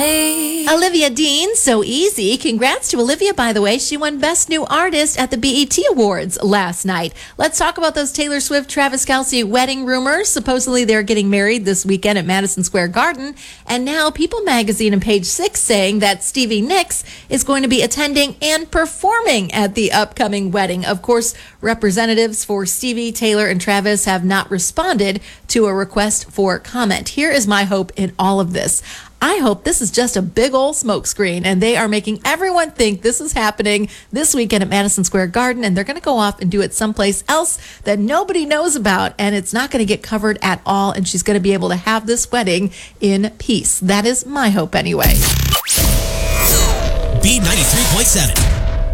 me. Olivia Dean, So Easy. Congrats to Olivia, by the way. She won Best New Artist at the BET Awards last night. Let's talk about those Taylor Swift, Travis Kelce wedding rumors. Supposedly they're getting married this weekend at Madison Square Garden. And now People Magazine and Page Six saying that Stevie Nicks is going to be attending and performing at the upcoming wedding. Of course, representatives for Stevie, Taylor, and Travis have not responded to a request for comment. Here is my hope in all of this. I hope this is just a big old smokescreen and they are making everyone think this is happening this weekend at Madison Square Garden, and they're going to go off and do it someplace else that nobody knows about, and it's not going to get covered at all, and she's going to be able to have this wedding in peace. That is my hope anyway. B93.7.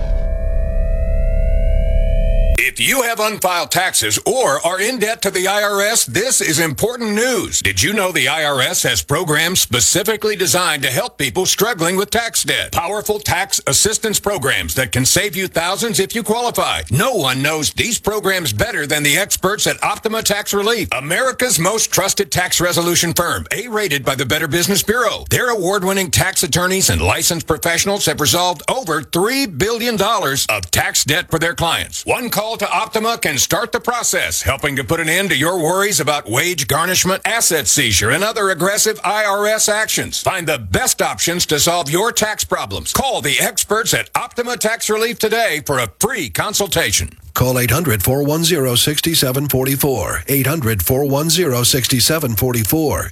If you have unfiled taxes or are in debt to the IRS, this is important news. Did you know the IRS has programs specifically designed to help people struggling with tax debt? Powerful tax assistance programs that can save you thousands if you qualify. No one knows these programs better than the experts at Optima Tax Relief, America's most trusted tax resolution firm, A-rated by the Better Business Bureau. Their award-winning tax attorneys and licensed professionals have resolved over $3 billion of tax debt for their clients. One call to Optima can start the process, helping to put an end to your worries about wage garnishment, asset seizure, and other aggressive IRS actions. Find the best options to solve your tax problems. Call the experts at Optima Tax Relief today for a free consultation. Call 800-410-6744. 800-410-6744.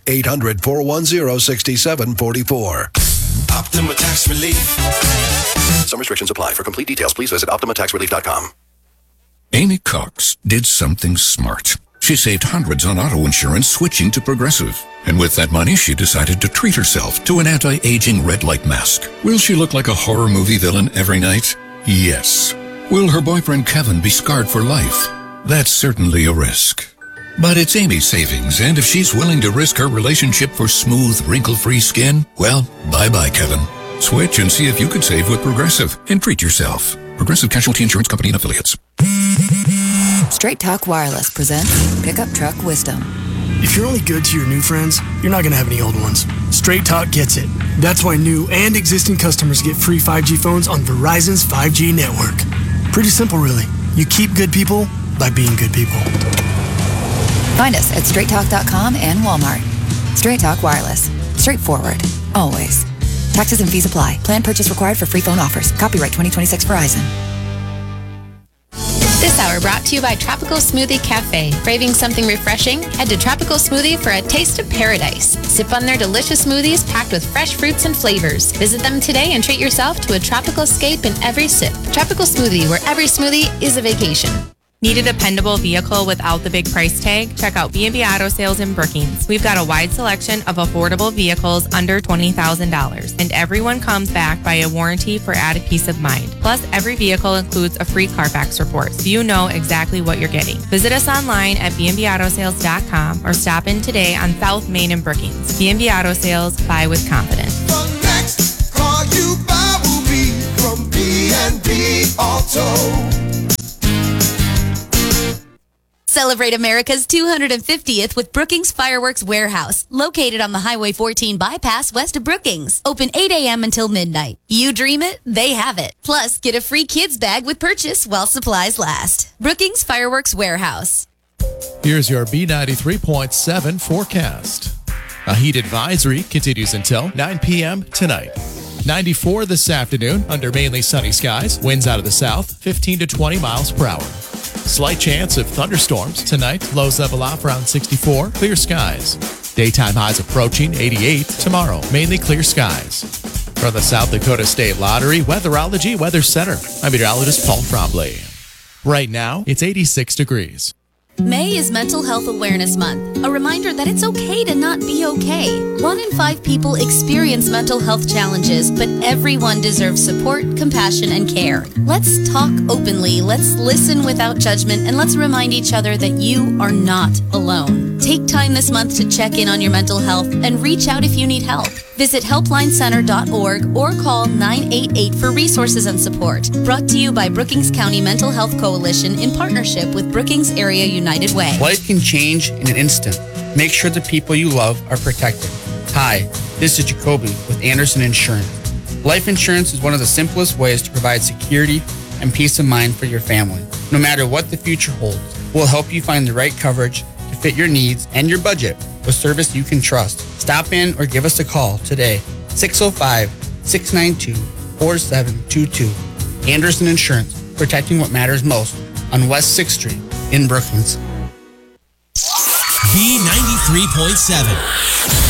800-410-6744. Optima Tax Relief. Some restrictions apply. For complete details, please visit OptimaTaxRelief.com. Amy Cox did something smart. She saved hundreds on auto insurance switching to Progressive. And with that money, she decided to treat herself to an anti-aging red light mask. Will she look like a horror movie villain every night? Yes. Will her boyfriend Kevin be scarred for life? That's certainly a risk. But it's Amy's savings, and if she's willing to risk her relationship for smooth, wrinkle-free skin, well, bye-bye, Kevin. Switch and see if you could save with Progressive and treat yourself. Progressive Casualty Insurance Company and Affiliates. Straight Talk Wireless presents Pickup Truck Wisdom. If you're only good to your new friends, you're not going to have any old ones. Straight Talk gets it. That's why new and existing customers get free 5G phones on Verizon's 5G network. Pretty simple, really. You keep good people by being good people. Find us at straighttalk.com and Walmart. Straight Talk Wireless. Straightforward. Always. Taxes and fees apply. Plan purchase required for free phone offers. Copyright 2026 Verizon. This hour brought to you by Tropical Smoothie Cafe. Craving something refreshing? Head to Tropical Smoothie for a taste of paradise. Sip on their delicious smoothies packed with fresh fruits and flavors. Visit them today and treat yourself to a tropical escape in every sip. Tropical Smoothie, where every smoothie is a vacation. Need a dependable vehicle without the big price tag? Check out B&B Auto Sales in Brookings. We've got a wide selection of affordable vehicles under $20,000, and everyone comes back by a warranty for added peace of mind. Plus, every vehicle includes a free Carfax report, so you know exactly what you're getting. Visit us online at bnbautosales.com or stop in today on South Main in Brookings. B&B Auto Sales, buy with confidence. The next car you buy will be from B&B Auto. Celebrate America's 250th with Brookings Fireworks Warehouse, located on the Highway 14 bypass west of Brookings. Open 8 a.m. until midnight. You dream it, they have it. Plus, get a free kids bag with purchase while supplies last. Brookings Fireworks Warehouse. Here's your B93.7 forecast. A heat advisory continues until 9 p.m. tonight. 94 this afternoon under mainly sunny skies. Winds out of the south, 15 to 20 miles per hour. Slight chance of thunderstorms tonight. Lows level off around 64. Clear skies. Daytime highs approaching 88 tomorrow. Mainly clear skies. From the South Dakota State Lottery Weatherology Weather Center, I'm meteorologist Paul Trombley. Right now, it's 86 degrees. May is Mental Health Awareness Month, a reminder that it's okay to not be okay. 1 in 5 people experience mental health challenges, but everyone deserves support, compassion, and care. Let's talk openly, let's listen without judgment, and let's remind each other that you are not alone. Take time this month to check in on your mental health and reach out if you need help. Visit helplinescenter.org or call 988 for resources and support. Brought to you by Brookings County Mental Health Coalition in partnership with Brookings Area United Way. Life can change in an instant. Make sure the people you love are protected. Hi, this is Jacoby with Anderson Insurance. Life insurance is one of the simplest ways to provide security and peace of mind for your family. No matter what the future holds, we'll help you find the right coverage to fit your needs and your budget with service you can trust. Stop in or give us a call today, 605-692-4722. Anderson Insurance, protecting what matters most on West 6th Street in Brookings. B93.7.